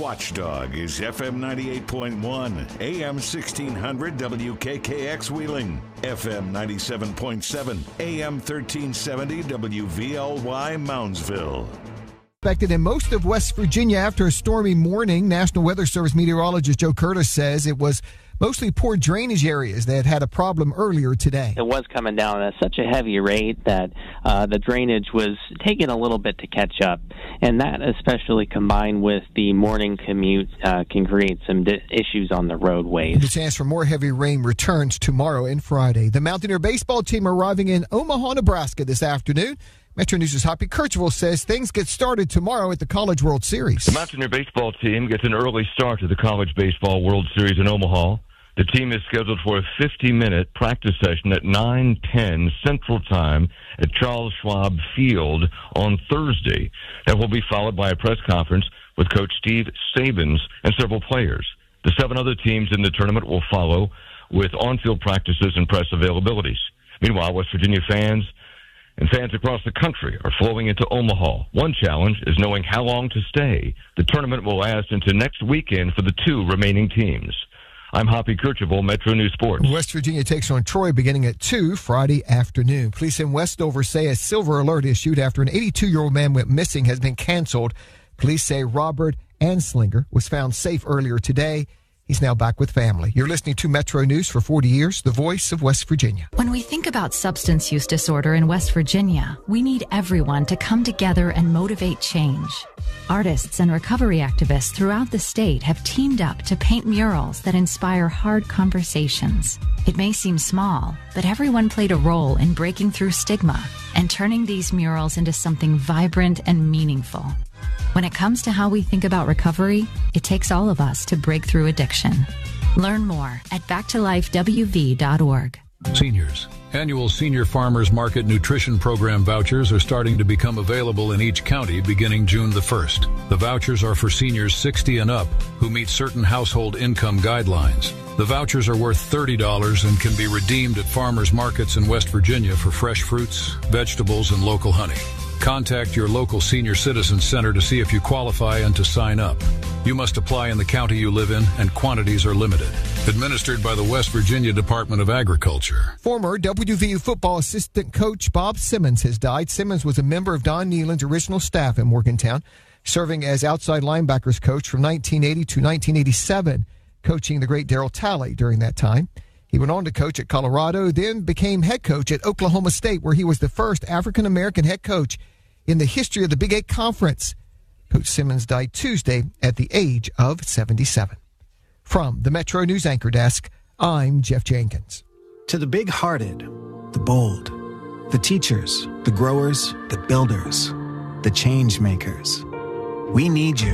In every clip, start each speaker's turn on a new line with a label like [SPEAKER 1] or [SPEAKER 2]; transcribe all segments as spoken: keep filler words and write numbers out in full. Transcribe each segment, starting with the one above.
[SPEAKER 1] watchdog is F M ninety-eight point one, A M sixteen hundred W K K X Wheeling, F M ninety-seven point seven, A M thirteen seventy W V L Y Moundsville.
[SPEAKER 2] Expected in most of West Virginia after a stormy morning. National Weather Service meteorologist Joe Curtis says it was mostly poor drainage areas that had a problem earlier today.
[SPEAKER 3] It was coming down at such a heavy rate that uh, the drainage was taking a little bit to catch up, and that especially combined with the morning commute uh, can create some di- issues on the roadways.
[SPEAKER 2] The chance for more heavy rain returns tomorrow and Friday. The Mountaineer baseball team arriving in Omaha, Nebraska this afternoon. Metro News' Hoppy Kercheval says things get started tomorrow at the College World Series.
[SPEAKER 4] The Mountaineer baseball team gets an early start to the College Baseball World Series in Omaha. The team is scheduled for a fifty-minute practice session at nine ten Central Time at Charles Schwab Field on Thursday. That will be followed by a press conference with Coach Steve Sabins and several players. The seven other teams in the tournament will follow with on-field practices and press availabilities. Meanwhile, West Virginia fans and fans across the country are flowing into Omaha. One challenge is knowing how long to stay. The tournament will last into next weekend for the two remaining teams. I'm Hoppy Kercheval, Metro News Sports.
[SPEAKER 2] West Virginia takes on Troy beginning at two Friday afternoon. Police in Westover say a silver alert issued after an eighty-two-year-old man went missing has been canceled. Police say Robert Anslinger was found safe earlier today. He's now back with family. You're listening to Metro News for forty years, the voice of West Virginia.
[SPEAKER 5] When we think about substance use disorder in West Virginia, we need everyone to come together and motivate change. Artists and recovery activists throughout the state have teamed up to paint murals that inspire hard conversations. It may seem small, but everyone played a role in breaking through stigma and turning these murals into something vibrant and meaningful. When it comes to how we think about recovery, it takes all of us to break through addiction. Learn more at back to life w v dot org.
[SPEAKER 6] Seniors. Annual Senior Farmers Market Nutrition Program vouchers are starting to become available in each county beginning June the first. The vouchers are for seniors sixty and up who meet certain household income guidelines. The vouchers are worth thirty dollars and can be redeemed at farmers markets in West Virginia for fresh fruits, vegetables, and local honey. Contact your local senior citizen center to see if you qualify and to sign up. You must apply in the county you live in, and quantities are limited. Administered by the West Virginia Department of Agriculture.
[SPEAKER 2] Former W V U football assistant coach Bob Simmons has died. Simmons was a member of Don Nehlen's original staff in Morgantown, serving as outside linebackers coach from nineteen eighty to nineteen eighty-seven, coaching the great Darryl Talley during that time. He went on to coach at Colorado, then became head coach at Oklahoma State, where he was the first African-American head coach in the history of the Big Eight Conference. Coach Simmons died Tuesday at the age of seventy-seven. From the Metro News Anchor Desk, I'm Jeff Jenkins.
[SPEAKER 7] To the big-hearted, the bold, the teachers, the growers, the builders, the change makers, we need you.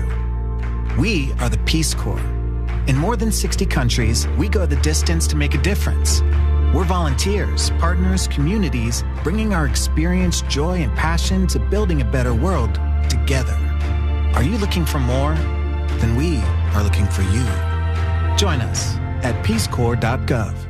[SPEAKER 7] We are the Peace Corps. In more than sixty countries, we go the distance to make a difference. We're volunteers, partners, communities, bringing our experience, joy, and passion to building a better world together. Are you looking for more? Then we are looking for you. Join us at peace corps dot gov.